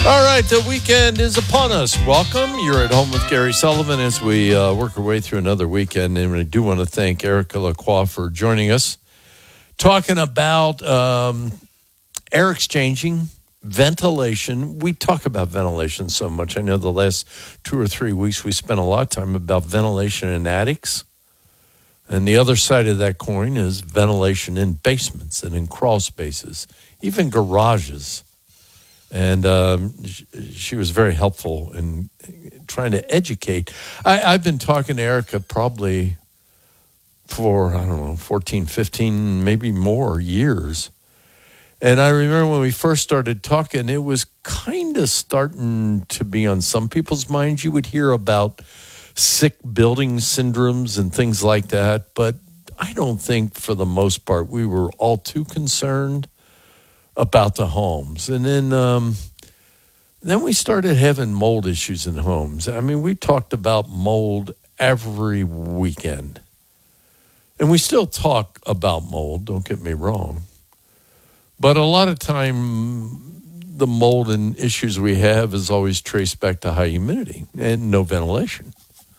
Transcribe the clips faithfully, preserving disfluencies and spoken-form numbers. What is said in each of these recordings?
All right, the weekend is upon us. Welcome. You're at home with Gary Sullivan as we uh, work our way through another weekend. And I do want to thank Erica Lacroix for joining us, talking about um, air exchanging, ventilation. We talk about ventilation so much. I know the last two or three weeks we spent a lot of time about ventilation in attics. And the other side of that coin is ventilation in basements and in crawl spaces, even garages. And um, she was very helpful in trying to educate. I, I've been talking to Erica probably for, I don't know, fourteen, fifteen, maybe more years. And I remember when we first started talking, it was kind of starting to be on some people's minds. You would hear about sick building syndromes and things like that. But I don't think for the most part we were all too concerned about the homes. And then um, then we started having mold issues in homes. I mean, we talked about mold every weekend. And we still talk about mold, don't get me wrong. But a lot of time, the mold and issues we have is always traced back to high humidity and no ventilation.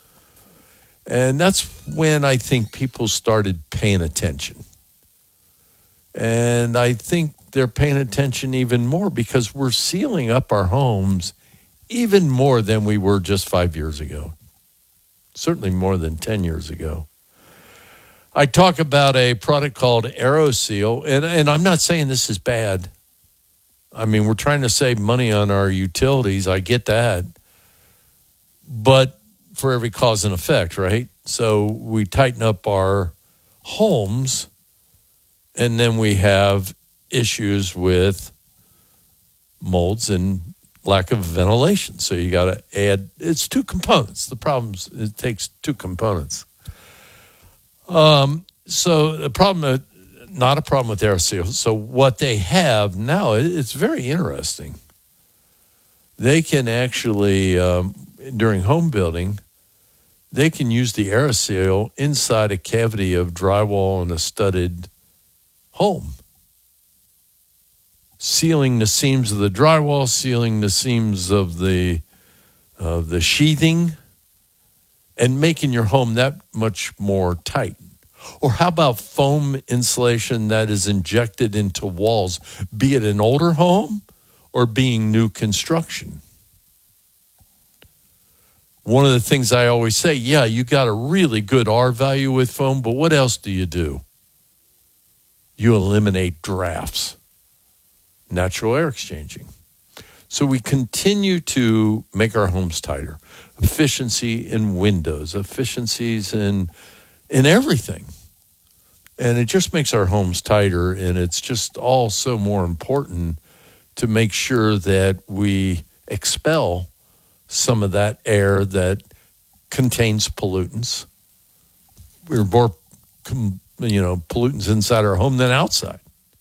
And that's when I think people started paying attention. And I think they're paying attention even more because we're sealing up our homes even more than we were just five years ago. Certainly more than ten years ago. I talk about a product called AeroSeal, and, and I'm not saying this is bad. I mean, we're trying to save money on our utilities. I get that. But for every cause and effect, right? So we tighten up our homes, and then we have issues with molds and lack of ventilation. So you got to add, it's two components. The problem's, it takes two components. Um, so the problem, not a problem with AeroSeal. So what they have now, it's very interesting. They can actually, um, during home building, they can use the AeroSeal inside a cavity of drywall in a studded home. Sealing the seams of the drywall, sealing the seams of the of the sheathing, and making your home that much more tight. Or how about foam insulation that is injected into walls, be it an older home or being new construction? One of the things I always say, yeah, you got a really good R value with foam, but what else do you do? You eliminate drafts, natural air exchanging. So we continue to make our homes tighter. Efficiency in windows, efficiencies in in everything. And it just makes our homes tighter, and it's just all so more important to make sure that we expel some of that air that contains pollutants. We're more, you know, pollutants inside our home than outside.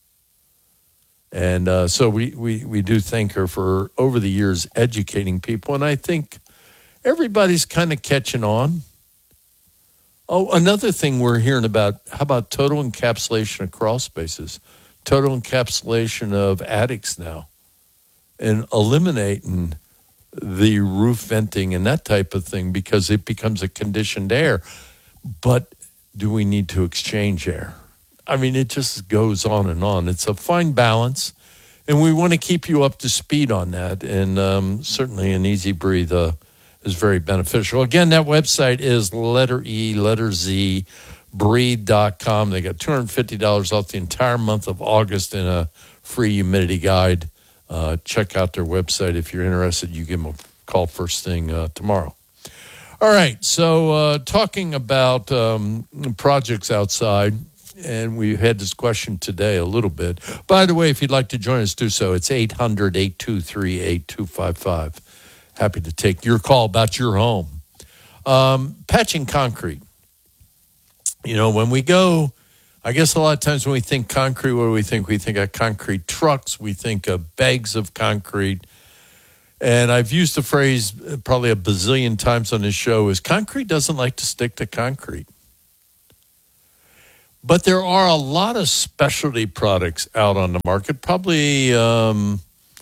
And uh, so we, we, we do thank her for, over the years, educating people. And I think everybody's kind of catching on. Oh, another thing we're hearing about, how about total encapsulation of crawl spaces, total encapsulation of attics now, and eliminating the roof venting and that type of thing because it becomes a conditioned air. But do we need to exchange air? I mean, it just goes on and on. It's a fine balance, and we want to keep you up to speed on that. And um, certainly an Easy Breathe uh, is very beneficial. Again, that website is letter E, letter Z, breathe dot com. They got two hundred fifty dollars off the entire month of August in a free humidity guide. Uh, check out their website. If you're interested, you give them a call first thing uh, tomorrow. All right, so uh, talking about um, projects outside, and we had this question today a little bit. By the way, if you'd like to join us, do so. It's eight hundred, eight two three, eight two five five. Happy to take your call about your home. Um, patching concrete. You know, when we go, I guess a lot of times when we think concrete, what do we think? We think of concrete trucks. We think of bags of concrete. And I've used the phrase probably a bazillion times on this show is concrete doesn't like to stick to concrete. But there are a lot of specialty products out on the market. Probably um,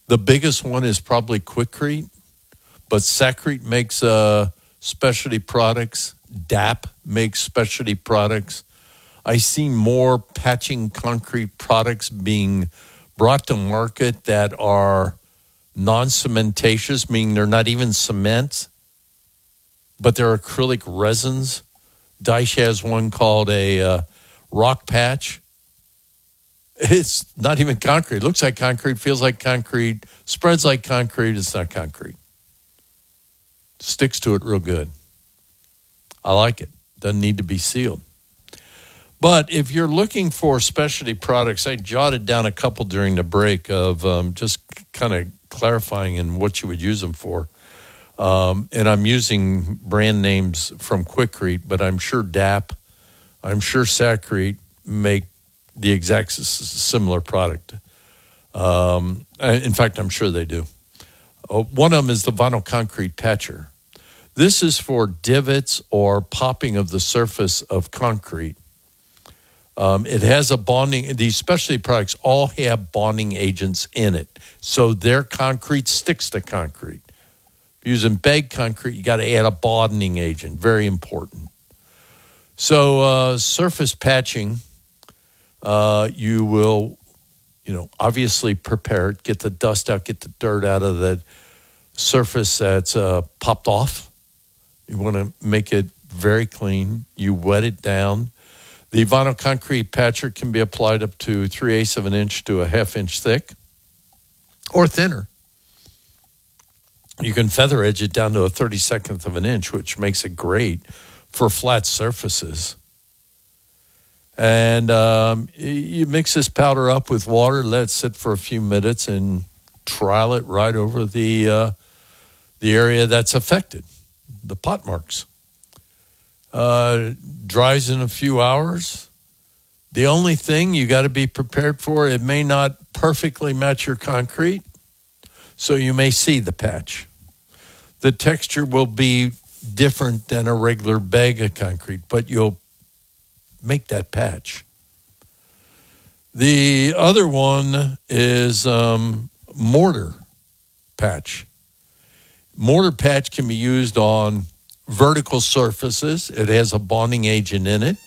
The biggest one is probably Quikrete, but Sakrete makes uh, specialty products. D A P makes specialty products. I see more patching concrete products being brought to market that are non-cementatious, meaning they're not even cement, but they're acrylic resins. Daesh has one called a uh, rock patch. It's not even concrete. It looks like concrete, feels like concrete, spreads like concrete. It's not concrete. Sticks to it real good. I like it. Doesn't need to be sealed. But if you're looking for specialty products, I jotted down a couple during the break of um, just kind of clarifying in what you would use them for. Um, and I'm using brand names from Quikrete, but I'm sure D A P, I'm sure Sakrete make the exact s- similar product. Um, in fact, I'm sure they do. Uh, one of them is the vinyl concrete patcher. This is for divots or popping of the surface of concrete. Um, it has a bonding, these specialty products all have bonding agents in it. So their concrete sticks to concrete. Using bagged concrete, you got to add a bonding agent. Very important. So uh, surface patching, uh, you will, you know, obviously prepare it, get the dust out, get the dirt out of the surface that's uh, popped off. You want to make it very clean. You wet it down. The vinyl concrete patcher can be applied up to three-eighths of an inch to a half inch thick or thinner. You can feather edge it down to a thirty-secondth of an inch, which makes it great for flat surfaces. And um, you mix this powder up with water, let it sit for a few minutes, and trial it right over the uh, the area that's affected, the pot marks. Uh, dries in a few hours. The only thing you got to be prepared for, it may not perfectly match your concrete, so you may see the patch. The texture will be different than a regular bag of concrete, but you'll make that patch. The other one is um, mortar patch. Mortar patch can be used on vertical surfaces. It has a bonding agent in it.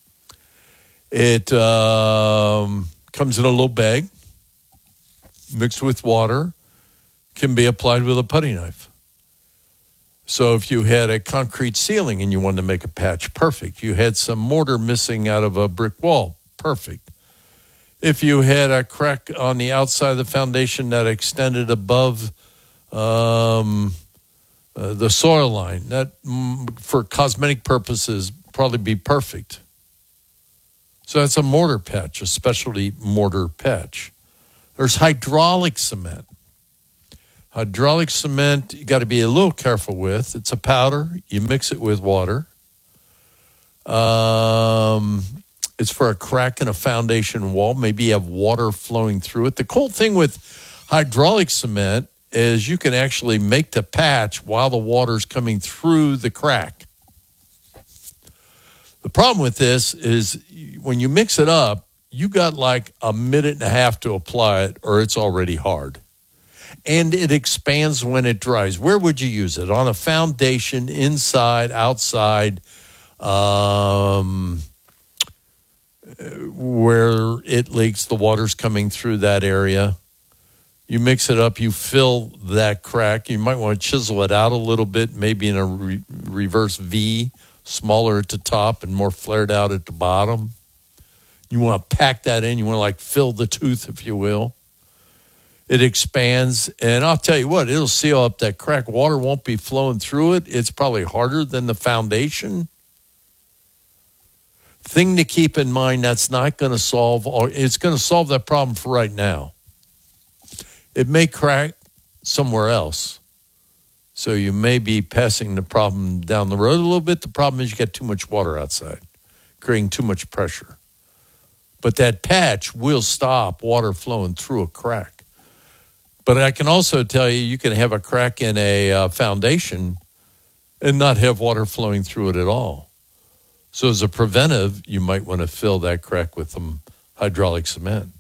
It um, comes in a little bag, mixed with water, can be applied with a putty knife. So if you had a concrete ceiling and you wanted to make a patch, perfect. You had some mortar missing out of a brick wall, perfect. If you had a crack on the outside of the foundation that extended above um, uh, the soil line, that mm, for cosmetic purposes probably be perfect. So that's a mortar patch, a specialty mortar patch. There's hydraulic cement. Hydraulic cement, you got to be a little careful with. It's a powder. You mix it with water. Um, it's for a crack in a foundation wall. Maybe you have water flowing through it. The cool thing with hydraulic cement is you can actually make the patch while the water's coming through the crack. The problem with this is when you mix it up, you got like a minute and a half to apply it or it's already hard. And it expands when it dries. Where would you use it? On a foundation, inside, outside, um, where it leaks, the water's coming through that area. You mix it up, you fill that crack. You might want to chisel it out a little bit, maybe in a re- reverse V, smaller at the top and more flared out at the bottom. You want to pack that in. You want to like fill the tooth, if you will. It expands, and I'll tell you what, it'll seal up that crack. Water won't be flowing through it. It's probably harder than the foundation. Thing to keep in mind, that's not going to solve, or it's going to solve that problem for right now. It may crack somewhere else. So you may be passing the problem down the road a little bit. The problem is you get too much water outside, creating too much pressure. But that patch will stop water flowing through a crack. But I can also tell you, you can have a crack in a uh, foundation and not have water flowing through it at all. So as a preventive, you might want to fill that crack with some hydraulic cement.